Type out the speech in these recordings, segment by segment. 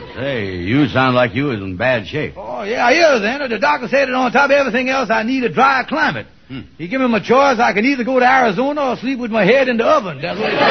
Hey, you sound like you was in bad shape. Oh, yeah, I is, Andy. The doctor said that on top of everything else, I need a dry climate. He gave me my choice. I can either go to Arizona or sleep with my head in the oven. That's what he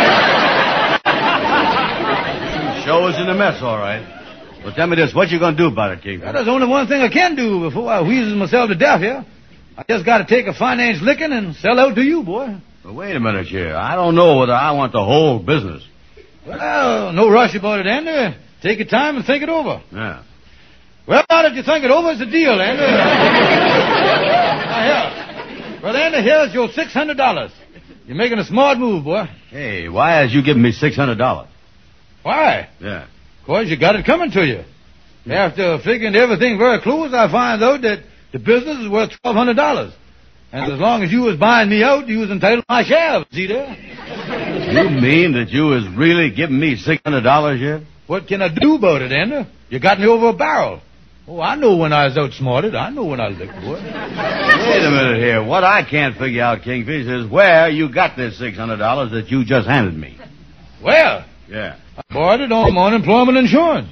said. Show us in a mess, all right. Well, tell me this. What you going to do about it, King? Well, there's only one thing I can do before I wheezes myself to death here. I just got to take a finance licking and sell out to you, boy. Well, wait a minute here. I don't know whether I want the whole business. Well, no rush about it, Andy. Take your time and think it over. Yeah. Well, now that you think it over, it's a deal, Andy. Now, here. Well, Andy, here's your $600. You're making a smart move, boy. Hey, why has you given me $600? Why? Yeah. Of course, you got it coming to you. After figuring everything very close, I find out that the business is worth $1,200. And as long as you was buying me out, you was entitled to my share. See there? You mean that you was really giving me $600 here? What can I do about it, Andy? You got me over a barrel. Oh, I know when I was outsmarted. I know when I licked, boy. Wait a minute here. What I can't figure out, Kingfish, is where you got this $600 that you just handed me. Well, Yeah. I borrowed it on unemployment insurance.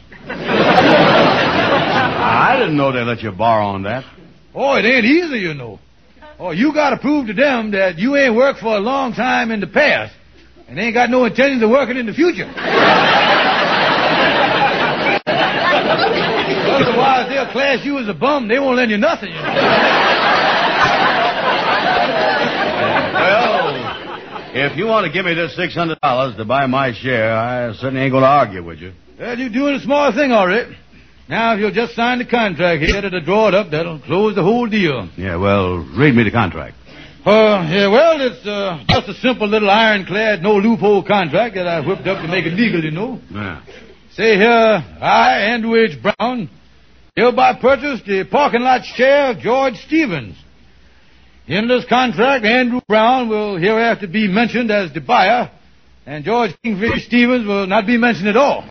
I didn't know they let you borrow on that. Oh, it ain't easy, you know. Oh, you got to prove to them that you ain't worked for a long time in the past and ain't got no intentions of working in the future. Otherwise, they'll class you as a bum. They won't lend you nothing, you know. Well, if you want to give me this $600 to buy my share, I certainly ain't going to argue with you. Well, you're doing a small thing, all right. Now, if you'll just sign the contract here to draw it up, that'll close the whole deal. Yeah, well, read me the contract. Yeah, well, it's just a simple little ironclad, no loophole contract that I whipped up to make it legal, you know. Yeah. Say here, I, Andrew H. Brown, hereby purchase the parking lot share of George Stevens. In this contract, Andrew Brown will hereafter be mentioned as the buyer, and George Kingfish Stevens will not be mentioned at all.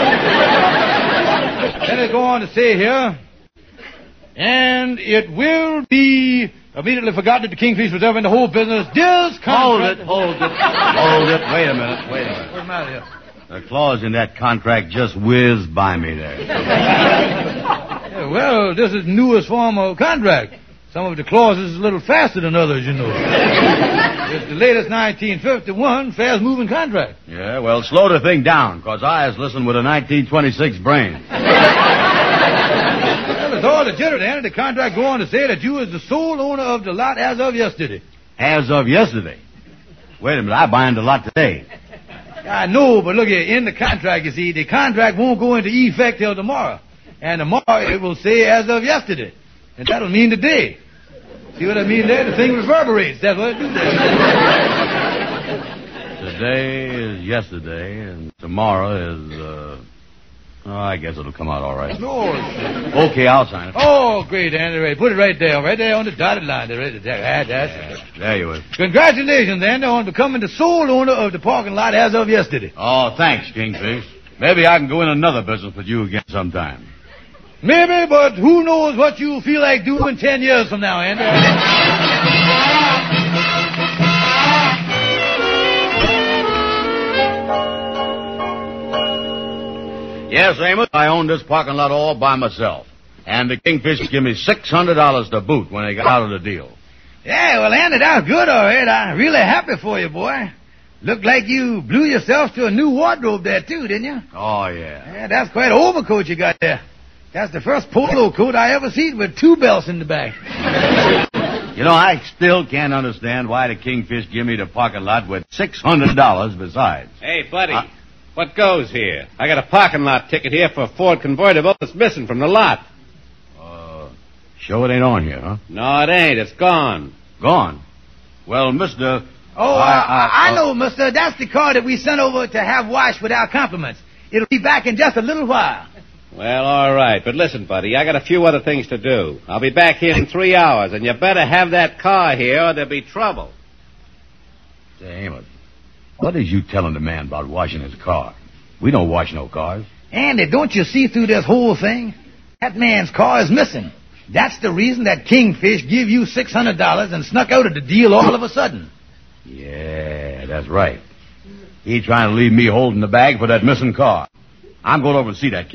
Then it go on to say here, and it will be immediately forgotten that the Kingfish was ever in the whole business. This contract... Hold it. Wait a minute. What's the matter here? The clause in that contract just whizzed by me there. Yeah, well, this is the newest form of contract. Some of the clauses is a little faster than others, you know. It's the latest 1951 fast-moving contract. Yeah, well, slow the thing down, because I was listening with a 1926 brain. Well, it's all legitimate, Andy. The contract go on to say that you was the sole owner of the lot as of yesterday. As of yesterday. Wait a minute, I buying the lot today. I know, but look here, in the contract, you see, the contract won't go into effect till tomorrow. And tomorrow it will say as of yesterday. And that'll mean today. See what I mean there? The thing reverberates. That's what it do there. Today is yesterday, and tomorrow is, I guess it'll come out all right. No. Okay, I'll sign it. Oh, great, Andy. Right. Put it right there on the dotted line. There, right there. That's it. There you are. Congratulations, Andy, on becoming the sole owner of the parking lot as of yesterday. Oh, thanks, Kingfish. Maybe I can go in another business with you again sometime. Maybe, but who knows what you'll feel like doing 10 years from now, Andy. Yes, Amos, I own this parking lot all by myself. And the Kingfish give me $600 to boot when they got out of the deal. Yeah, well, Andy, that's good, all right. I'm really happy for you, boy. Looked like you blew yourself to a new wardrobe there, too, didn't you? Oh, yeah. Yeah, that's quite an overcoat you got there. That's the first polo coat I ever seen with 2 belts in the back. You know, I still can't understand why the Kingfish give me the parking lot with $600 besides. Hey, buddy, what goes here? I got a parking lot ticket here for a Ford convertible that's missing from the lot. Sure it ain't on here, huh? No, it ain't. It's gone. Gone? Well, mister... Oh, I know, mister. That's the car that we sent over to have washed with our compliments. It'll be back in just a little while. Well, all right. But listen, buddy, I got a few other things to do. I'll be back here in 3 hours, and you better have that car here or there'll be trouble. Damn it. What is you telling the man about washing his car? We don't wash no cars. Andy, don't you see through this whole thing? That man's car is missing. That's the reason that Kingfish give you $600 and snuck out of the deal all of a sudden. Yeah, that's right. He trying to leave me holding the bag for that missing car. I'm going over and see that kid.